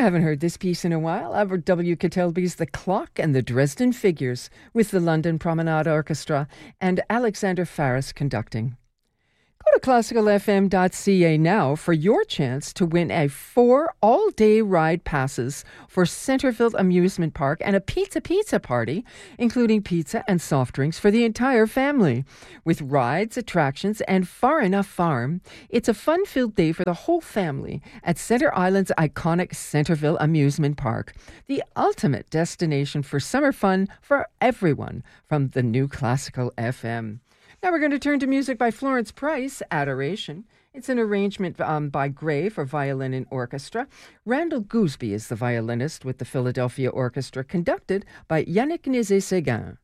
haven't heard this piece in a while. Albert W. Kettelby's The Clock and the Dresden Figures with the London Promenade Orchestra and Alexander Faris conducting. Go to classicalfm.ca now for your chance to win a 4 all-day ride passes for Centerville Amusement Park and a pizza party, including pizza and soft drinks for the entire family. With rides, attractions, and Far Enough Farm, it's a fun-filled day for the whole family at Center Island's iconic Centerville Amusement Park, the ultimate destination for summer fun for everyone from the new Classical FM. Now we're going to turn to music by Florence Price, Adoration. It's an arrangement by Gray for violin and orchestra. Randall Gooseby is the violinist with the Philadelphia Orchestra, conducted by Yannick Nézet-Séguin.